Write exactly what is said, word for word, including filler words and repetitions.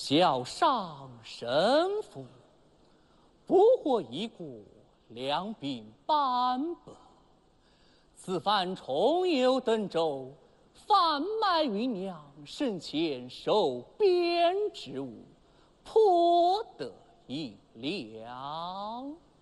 小上神父，不获一故，两鬓斑白。此番重游登州，贩卖芸娘，生前受编之物，颇得意料。